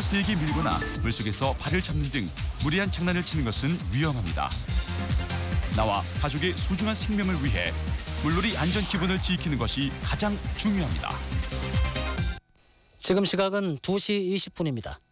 손으로 세게 밀거나 물속에서 발을 잡는 등 무리한 장난을 치는 것은 위험합니다. 나와 가족의 소중한 생명을 위해 물놀이 안전 기본을 지키는 것이 가장 중요합니다. 지금 시각은 2시 20분입니다.